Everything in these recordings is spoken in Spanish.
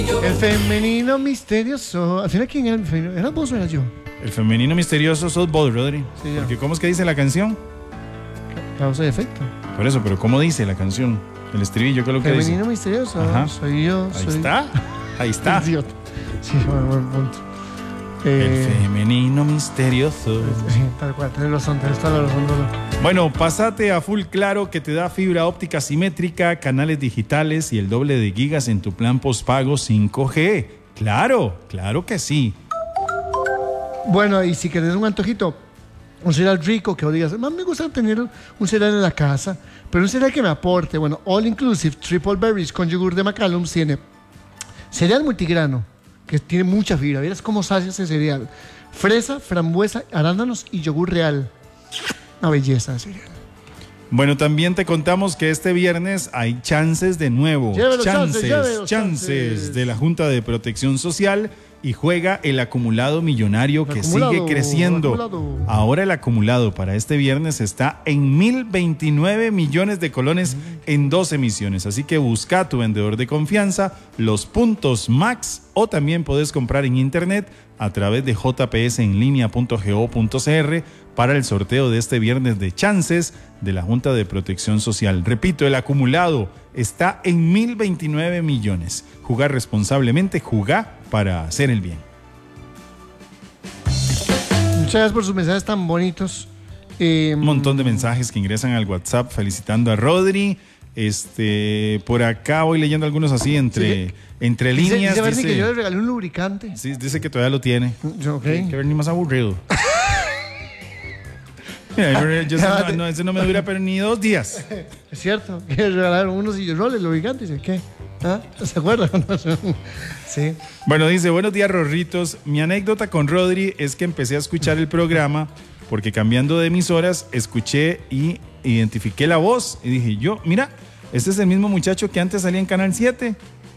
El femenino misterioso. Al final, ¿quién era el femenino? ¿Eras vos o era yo? El femenino misterioso sos vos, Rodri. Sí, porque ¿cómo es que dice la canción? Causa y efecto. Por eso, pero ¿cómo dice la canción? El estribillo, ¿qué es lo que dice? Femenino misterioso. Ajá. Soy yo. Ahí está. Ahí está. Idiota. Sí, buen punto. El femenino misterioso. Tal cual, tenés razón, tenés toda la razón. Bueno, pásate a Full Claro, que te da fibra óptica simétrica, canales digitales y el doble de gigas en tu plan postpago 5G. Claro, claro que sí. Bueno, y si querés un antojito, un cereal rico que vos digas, más me gusta tener un cereal en la casa, pero un cereal que me aporte. Bueno, All Inclusive Triple Berries con yogur de McCallum's tiene cereal multigrano, que tiene mucha fibra. Verás cómo sacia ese cereal. Fresa, frambuesa, arándanos y yogur real. Una belleza de cereal. Bueno, también te contamos que este viernes hay chances de nuevo. Llévelos, Chances de la Junta de Protección Social y juega el acumulado millonario que sigue creciendo. Ahora el acumulado para este viernes está en 1.029 millones de colones en 2 emisiones. Así que busca a tu vendedor de confianza, los puntos Max, o también puedes comprar en internet a través de jpsenlinea.go.cr para el sorteo de este viernes de chances de la Junta de Protección Social. Repito, el acumulado está en 1.029 millones. Jugar responsablemente, jugar para hacer el bien. Muchas gracias por sus mensajes tan bonitos. Un montón de mensajes que ingresan al WhatsApp felicitando a Rodri. Por acá voy leyendo algunos así entre líneas. Dice Bernie que yo le regalé un lubricante. Sí, dice que todavía lo tiene. Okay. Que Bernie más aburrido. Mira, ese no me dura pero ni 2 días. Es cierto, que le regalaron unos sillones lubricantes. Dice, ¿qué? ¿Ah? ¿Se acuerdan? Sí. Bueno, dice, buenos días, Rorritos. Mi anécdota con Rodri es que empecé a escuchar el programa porque cambiando de emisoras escuché y identifiqué la voz y dije yo, mira, este es el mismo muchacho que antes salía en Canal 7.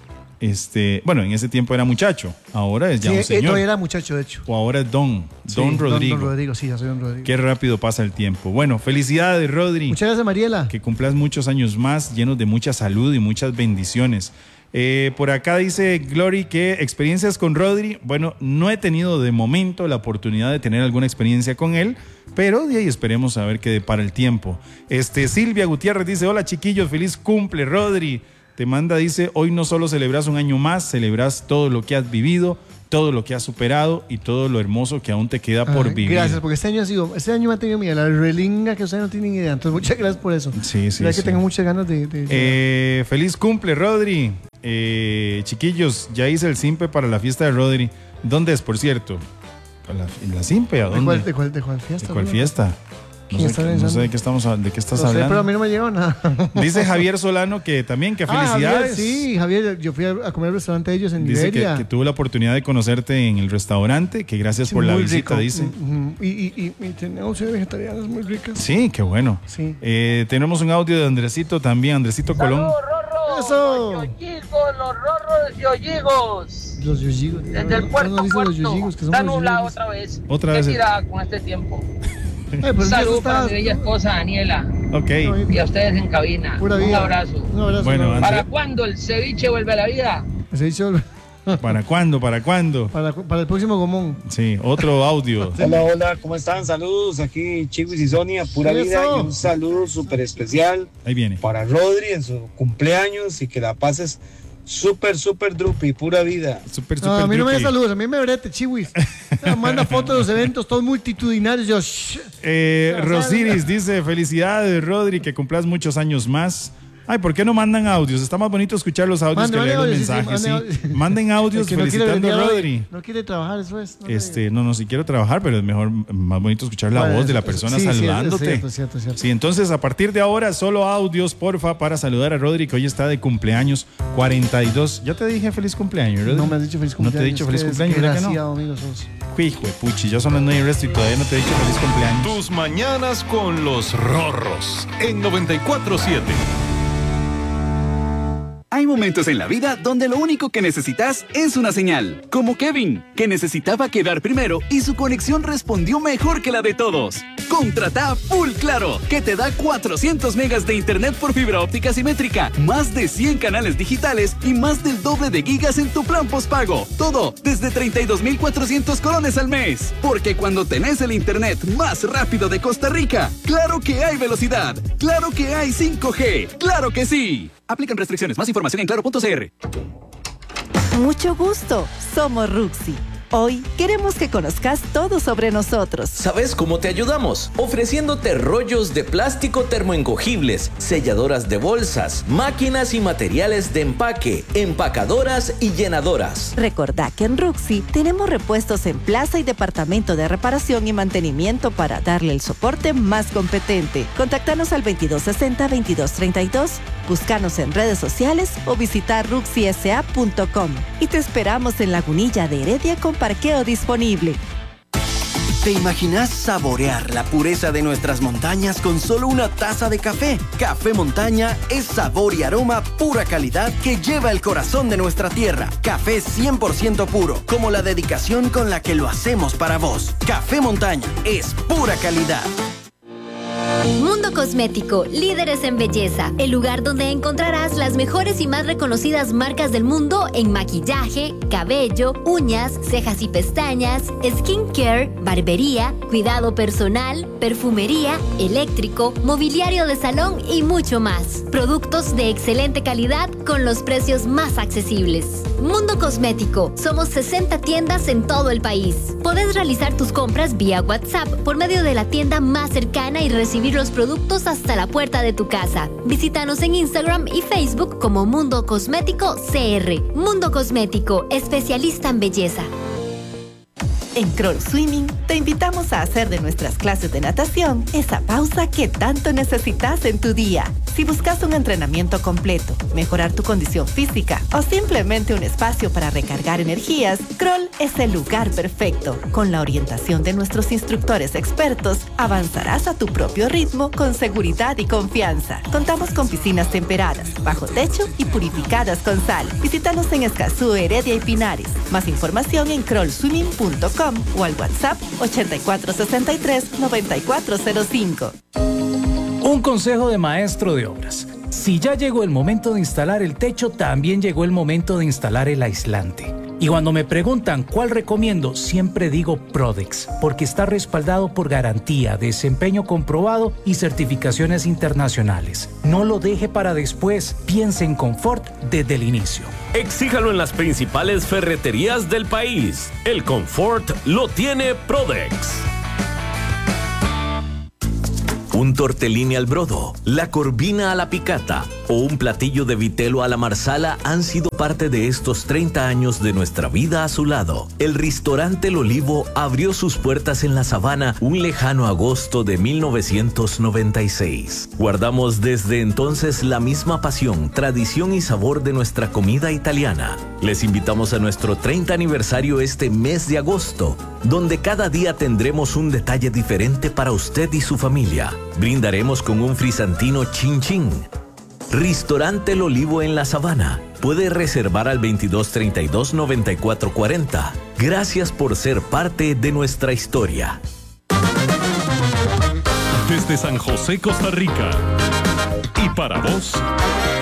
Bueno, en ese tiempo era muchacho, ahora es ya un señor. Todavía era muchacho, de hecho. O ahora es Don Rodrigo. Don Rodrigo, sí, ya soy Don Rodrigo. Qué rápido pasa el tiempo. Bueno, felicidades, Rodri. Muchas gracias, Mariela. Que cumplas muchos años más, llenos de mucha salud y muchas bendiciones. Por acá dice Glory que experiencias con Rodri. Bueno, no he tenido de momento la oportunidad de tener alguna experiencia con él, pero de ahí esperemos a ver qué depara el tiempo. Silvia Gutiérrez dice, hola chiquillos, feliz cumple, Rodri. Te manda, dice, hoy no solo celebras un año más, celebras todo lo que has vivido, todo lo que has superado y todo lo hermoso que aún te queda por vivir. Gracias, porque este año me ha tenido miedo, la relinga que ustedes no tienen idea. Entonces, muchas gracias por eso. Sí. Que tengo muchas ganas de... Feliz cumple, Rodri. Chiquillos, ya hice el simpe para la fiesta de Rodri. ¿Dónde es, por cierto? ¿En la simpe? ¿A dónde? ¿De cuál fiesta? ¿De cuál fiesta? No sé de qué estás hablando. Pero a mí no me llegó nada. Dice Javier Solano que también, que felicidades. Javier, yo fui a comer al restaurante de ellos en Liberia. Dice que tuvo la oportunidad de conocerte en el restaurante, que gracias por la visita, rico. Dice. Y tenemos opciones vegetarianas muy ricas. Sí, qué bueno. Sí. Tenemos un audio de Andresito también, Andresito Colón. ¡Eso! Los rorros yoyigos. Los yoyigos. Desde el puerto a puerto. Está nublado otra vez. Otra vez. ¿Qué tirada con este tiempo? Pues saludos para mi bella esposa Daniela. Ok. Y a ustedes en cabina. Un abrazo. Bueno, ¿para cuándo el ceviche vuelve a la vida? El ceviche vuelve. ¿Para cuándo? Para el próximo Gomón. Sí, otro audio. Hola, ¿cómo están? Saludos, aquí Chihuis y Sonia, pura vida, y un saludo súper especial. Ahí viene. Para Rodri en su cumpleaños y que la pases súper drupi, pura vida. Súper a mí no me da saludos, a mí me brete, Chihuis. Manda fotos de los eventos, todos multitudinarios. Yo, Rosiris dice, felicidades, Rodri, que cumplas muchos años más. Ay, ¿por qué no mandan audios? Está más bonito escuchar los audios que leer los mensajes. Sí. Manden audios felicitando a Rodri. No quiere trabajar, eso es. No, sí quiero trabajar, pero es mejor, más bonito escuchar la voz de la persona saludándote. Sí, cierto. Sí, entonces a partir de ahora solo audios, porfa, para saludar a Rodri, que hoy está de cumpleaños 42. Ya te dije feliz cumpleaños, Rodri. No me has dicho feliz cumpleaños. No te he dicho feliz cumpleaños, ¿verdad que no? Amigo, sos. Hijo de puchi, ya son las 9 y resto y todavía no te he dicho feliz cumpleaños. Tus mañanas con los rorros en 94.7. Hay momentos en la vida donde lo único que necesitas es una señal. Como Kevin, que necesitaba quedar primero y su conexión respondió mejor que la de todos. Contrata Full Claro, que te da 400 megas de internet por fibra óptica simétrica, más de 100 canales digitales y más del doble de gigas en tu plan postpago. Todo desde 32,400 colones al mes. Porque cuando tenés el internet más rápido de Costa Rica, claro que hay velocidad, claro que hay 5G, claro que sí. Aplican restricciones. Más información en claro.cr. Mucho gusto. Somos Ruxy. Hoy queremos que conozcas todo sobre nosotros. ¿Sabes cómo te ayudamos? Ofreciéndote rollos de plástico termoencogibles, selladoras de bolsas, máquinas y materiales de empaque, empacadoras y llenadoras. Recordá que en Ruxy tenemos repuestos en plaza y departamento de reparación y mantenimiento para darle el soporte más competente. Contáctanos al 2260-2232, búscanos en redes sociales o visitar ruxysa.com. Y te esperamos en Lagunilla de Heredia con parqueo disponible. ¿Te imaginas saborear la pureza de nuestras montañas con solo una taza de café? Café Montaña es sabor y aroma pura calidad que lleva el corazón de nuestra tierra. Café 100% puro, como la dedicación con la que lo hacemos para vos. Café Montaña es pura calidad. Mundo Cosmético, líderes en belleza. El lugar donde encontrarás las mejores y más reconocidas marcas del mundo en maquillaje, cabello, uñas, cejas y pestañas, skincare, barbería, cuidado personal, perfumería, eléctrico, mobiliario de salón y mucho más. Productos de excelente calidad con los precios más accesibles. Mundo Cosmético. Somos 60 tiendas en todo el país. Podés realizar tus compras vía WhatsApp por medio de la tienda más cercana y recibir los productos hasta la puerta de tu casa. Visítanos en Instagram y Facebook como Mundo Cosmético CR. Mundo Cosmético, especialista en belleza. En Kroll Swimming te invitamos a hacer de nuestras clases de natación esa pausa que tanto necesitas en tu día. Si buscas un entrenamiento completo, mejorar tu condición física o simplemente un espacio para recargar energías, Kroll es el lugar perfecto. Con la orientación de nuestros instructores expertos, avanzarás a tu propio ritmo con seguridad y confianza. Contamos con piscinas temperadas, bajo techo y purificadas con sal. Visítanos en Escazú, Heredia y Pinares. Más información en krollswimming.com o al WhatsApp 8463-9405. Un consejo de maestro de obras. Si ya llegó el momento de instalar el techo, también llegó el momento de instalar el aislante. Y cuando me preguntan cuál recomiendo, siempre digo Prodex, porque está respaldado por garantía, desempeño comprobado y certificaciones internacionales. No lo deje para después, piense en confort desde el inicio. Exíjalo en las principales ferreterías del país. El confort lo tiene Prodex. Un tortellini al brodo, la corvina a la picata o un platillo de vitelo a la marsala han sido parte de estos 30 años de nuestra vida a su lado. El restaurante El Olivo abrió sus puertas en La Sabana un lejano agosto de 1996. Guardamos desde entonces la misma pasión, tradición y sabor de nuestra comida italiana. Les invitamos a nuestro 30 aniversario este mes de agosto, donde cada día tendremos un detalle diferente para usted y su familia. Brindaremos con un frisantino chin chin. Restaurante El Olivo en La Sabana. Puede reservar al 2232-9440. Gracias por ser parte de nuestra historia. Desde San José, Costa Rica. Y para vos,